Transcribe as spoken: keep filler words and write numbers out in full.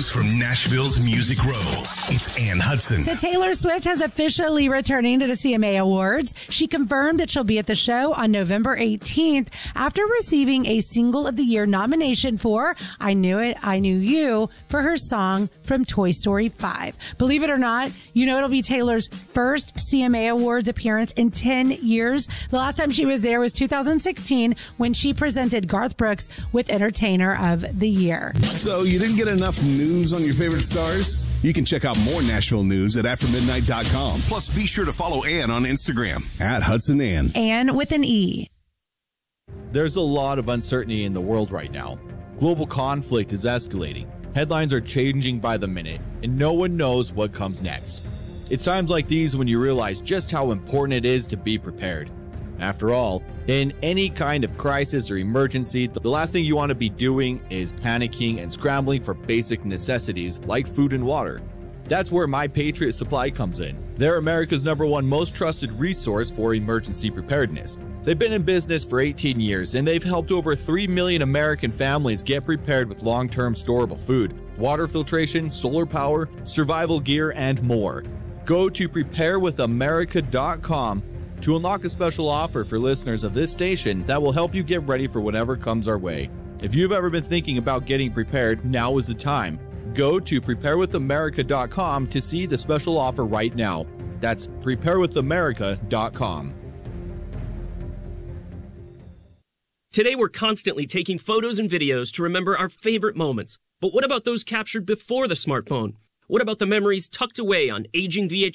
news from Nashville's Music Row. It's Ann Hudson. So Taylor Swift has officially returning to the C M A Awards. She confirmed that she'll be at the show on November eighteenth after receiving a Single of the Year nomination for I Knew It, I Knew You for her song from Toy Story five. Believe it or not, you know it'll be Taylor's first C M A Awards appearance in ten years. The last time she was there was two thousand sixteen when she presented Garth Brooks with Entertainer of the Year. So you didn't get enough news on your favorite stars? You can check out more Nashville news at after midnight dot com. Plus, be sure to follow Ann on Instagram. At Hudson Ann. Ann with an E. There's a lot of uncertainty in the world right now. Global conflict is escalating. Headlines are changing by the minute, and no one knows what comes next. It's times like these when you realize just how important it is to be prepared. After all, in any kind of crisis or emergency, the last thing you want to be doing is panicking and scrambling for basic necessities like food and water. That's where My Patriot Supply comes in. They're America's number one most trusted resource for emergency preparedness. They've been in business for eighteen years, and they've helped over three million American families get prepared with long-term storable food, water filtration, solar power, survival gear, and more. Go to prepare with america dot com to unlock a special offer for listeners of this station that will help you get ready for whatever comes our way. If you've ever been thinking about getting prepared, now is the time. Go to prepare with america dot com to see the special offer right now. That's prepare with america dot com. Today, we're constantly taking photos and videos to remember our favorite moments. But what about those captured before the smartphone? What about the memories tucked away on aging V H